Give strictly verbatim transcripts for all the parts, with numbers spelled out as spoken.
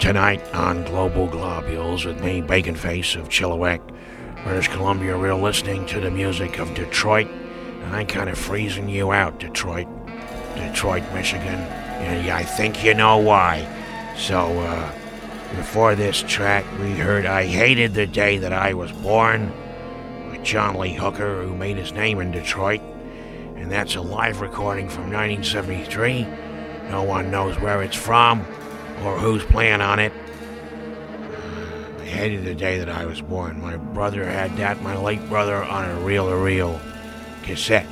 Tonight on Global Globules with me, Bacon Face of Chilliwack, British Columbia. We're listening to the music of Detroit, and I'm kind of freezing you out, Detroit, Detroit, Michigan. And I think you know why. So, uh, before this track, we heard I Hated the Day That I Was Born with John Lee Hooker, who made his name in Detroit. And that's a live recording from nineteen seventy-three. No one knows where it's from or who's playing on it. Uh, I hated the day that I was born. My brother had that, my late brother, on a reel-to-reel cassette.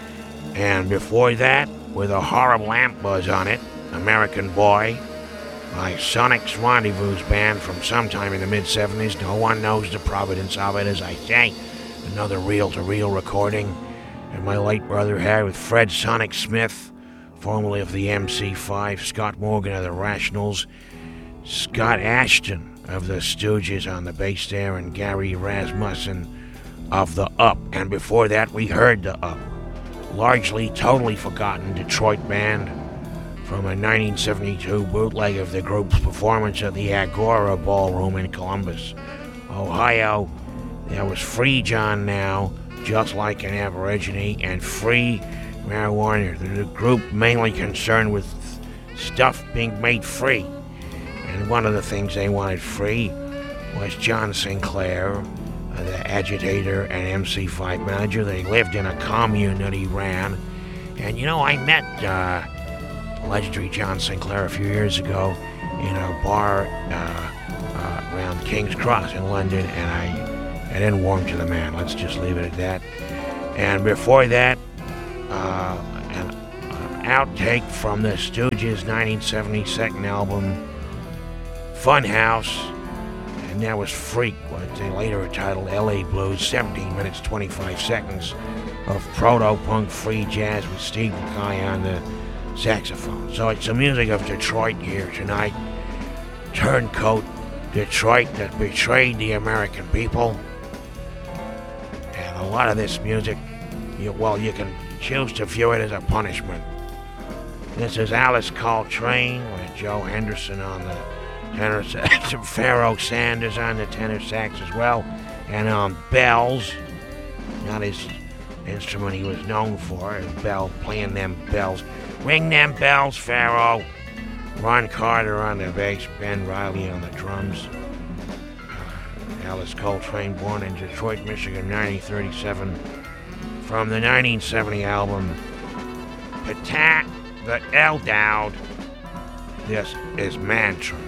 And before that, with a horrible amp buzz on it, American Boy, by Sonic's Rendezvous band from sometime in the mid-seventies. No one knows the providence of it, as I say. Another reel-to-reel recording. And my late brother had with Fred Sonic Smith, formerly of the M C five, Scott Morgan of the Rationals, Scott Ashton of the Stooges on the bass there, and Gary Rasmussen of the Up. And before that, we heard the Up, largely totally forgotten Detroit band from a nineteen seventy-two bootleg of the group's performance at the Agora Ballroom in Columbus, Ohio. There was Free John Now, Just Like an Aborigine, and Free Marijuana. The group mainly concerned with stuff being made free. And one of the things they wanted free was John Sinclair, uh, the agitator and M C five manager. They lived in a commune that he ran. And you know, I met uh, legendary John Sinclair a few years ago in a bar uh, uh, around King's Cross in London, and I I didn't warm to the man. Let's just leave it at that. And before that, uh, an, an outtake from the Stooges' nineteen seventy second album, Funhouse, and that was Freak, what they later titled L A Blues, seventeen minutes, twenty-five seconds of proto-punk free jazz with Steve Mackay on the saxophone. So it's the music of Detroit here tonight. Turncoat Detroit that betrayed the American people. A lot of this music, you, well, you can choose to view it as a punishment. This is Alice Coltrane with Joe Henderson on the tenor sax, Pharoah Sanders on the tenor sax as well, and on bells, not his instrument he was known for, his bell, playing them bells. Ring them bells, Pharoah. Ron Carter on the bass, Ben Riley on the drums. Alice Coltrane, born in Detroit, Michigan, nineteen thirty-seven, from the nineteen seventy album Patat the Eldowed. This is Mantra.